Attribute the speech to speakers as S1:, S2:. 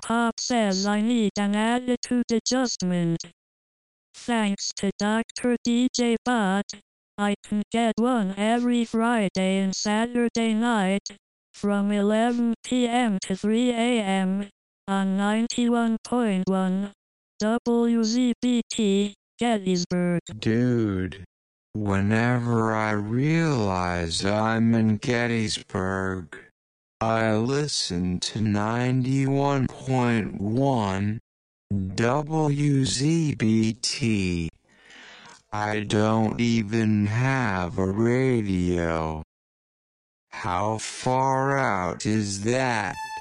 S1: Pop says I need an attitude adjustment. Thanks to Dr. DJ Bot, I can get one every Friday and Saturday night from 11 p.m. to 3 a.m. on 91.1 WZBT, Gettysburg.
S2: Dude, whenever I realize I'm in Gettysburg, I listen to 91.1 WZBT. I don't even have a radio. How far out is that?